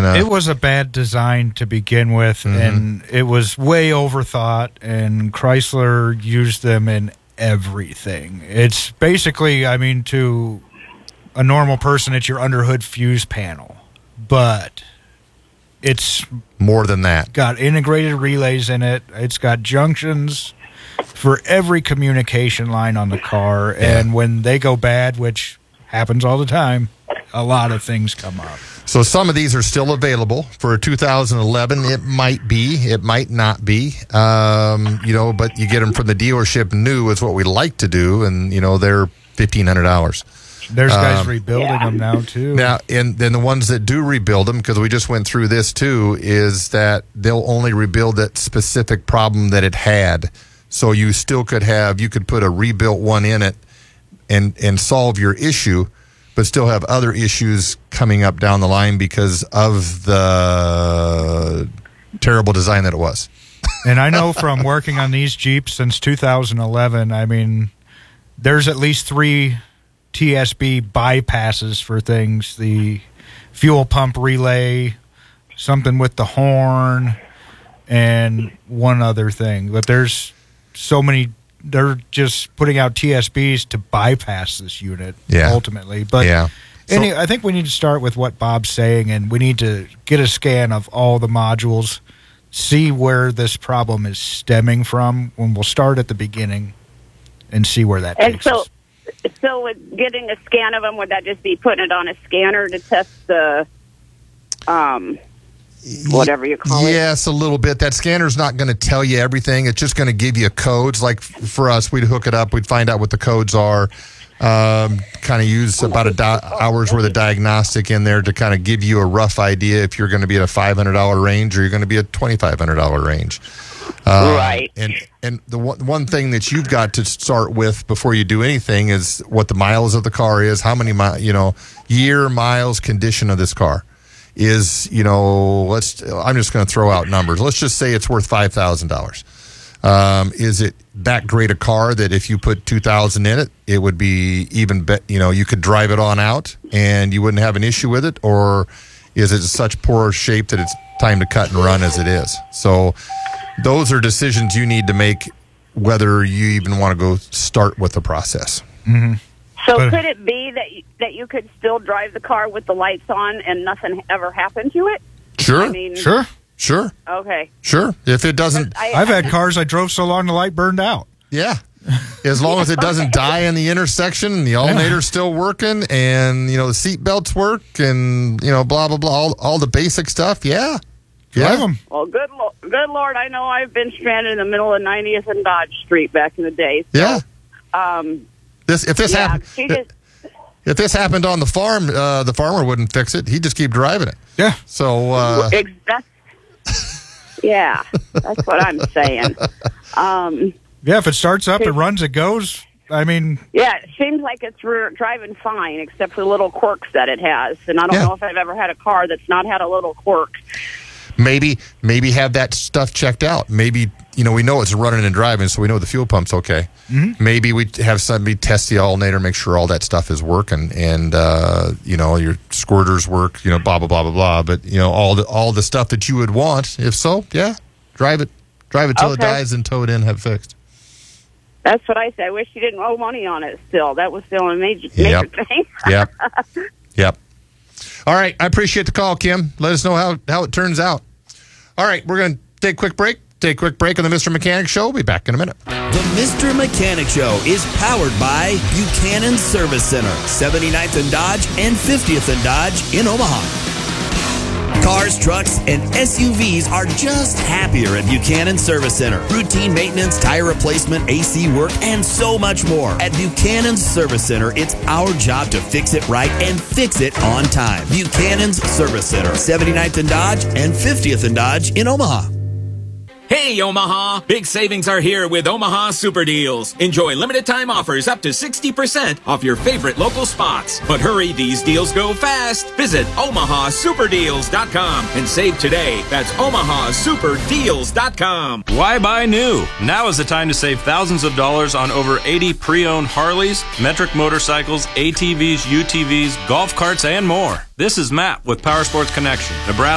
It was a bad design to begin with, and it was way overthought, and Chrysler used them in everything. It's basically, I mean, to a normal person, it's your underhood fuse panel, but it's more than that. Got integrated relays in it. It's got junctions for every communication line on the car, and when they go bad, which happens all the time, a lot of things come up. So some of these are still available for 2011. It might be, it might not be, but you get them from the dealership new is what we like to do, and, they're $1,500. There's guys rebuilding them now, too. Now, and then the ones that do rebuild them, because we just went through this, too, is that they'll only rebuild that specific problem that it had. So you still could put a rebuilt one in it and solve your issue, but still have other issues coming up down the line because of the terrible design that it was. And I know from working on these Jeeps since 2011, I mean, there's at least 3 TSB bypasses for things. The fuel pump relay, something with the horn, and one other thing. But there's so many. They're just putting out TSBs to bypass this unit, ultimately. But I think we need to start with what Bob's saying, and we need to get a scan of all the modules, see where this problem is stemming from, when we'll start at the beginning and see where that takes us. So with getting a scan of them, would that just be putting it on a scanner to test the whatever you call it? Yes, a little bit. That scanner's not going to tell you everything. It's just going to give you codes. Like for us, we'd hook it up. We'd find out what the codes are. Kind of use about hour's worth of diagnostic in there to kind of give you a rough idea if you're going to be at a $500 range or you're going to be at $2,500 range. Right. And the one thing that you've got to start with before you do anything is what the miles of the car is, how many year, miles, condition of this car is. I'm just going to throw out numbers. Let's just say it's worth $5,000. Is it that great a car that if you put $2,000 in it, it would be even better? You could drive it on out and you wouldn't have an issue with it, or is it such poor shape that it's time to cut and run as it is? So those are decisions you need to make, whether you even want to go start with the process. Mm-hmm. So could it be that you could still drive the car with the lights on and nothing ever happened to it? Sure. Sure. Okay. Sure. If it doesn't... I've had cars I drove so long the light burned out. Yeah. As long as it doesn't die in the intersection and the alternator's still working and, the seat belts work and, blah, blah, blah, all the basic stuff, Drive them. Well, good Lord, I know I've been stranded in the middle of 90th and Dodge Street back in the day. So, If this happened on the farm, the farmer wouldn't fix it. He'd just keep driving it. Yeah. So that's what I'm saying. If it starts up, it runs, it goes. I mean... Yeah, it seems like it's driving fine, except for the little quirks that it has. And I don't know if I've ever had a car that's not had a little quirk. Maybe have that stuff checked out. Maybe, we know it's running and driving, so we know the fuel pump's okay. Mm-hmm. Maybe we have somebody test the alternator, make sure all that stuff is working, and, your squirters work, blah, blah, blah, blah, blah. But, all the stuff that you would want, if so, drive it till it dies and tow it in, have it fixed. That's what I said. I wish you didn't owe money on it still. That was still a major thing. Yep. All right. I appreciate the call, Kim. Let us know how it turns out. All right. We're going to take a quick break. Take a quick break on the Mr. Mechanic Show. We'll be back in a minute. The Mr. Mechanic Show is powered by Buchanan Service Center, 79th and Dodge and 50th and Dodge in Omaha. Cars, trucks, and SUVs are just happier at Buchanan Service Center. Routine maintenance, tire replacement, AC work, and so much more. At Buchanan Service Center, it's our job to fix it right and fix it on time. Buchanan's Service Center, 79th and Dodge and 50th and Dodge in Omaha. Hey, Omaha! Big savings are here with Omaha Super Deals. Enjoy limited time offers up to 60% off your favorite local spots. But hurry, these deals go fast. Visit OmahaSuperDeals.com and save today. That's OmahaSuperDeals.com. Why buy new? Now is the time to save thousands of dollars on over 80 pre-owned Harleys, metric motorcycles, ATVs, UTVs, golf carts, and more. This is Matt with Power Sports Connection, Nebraska.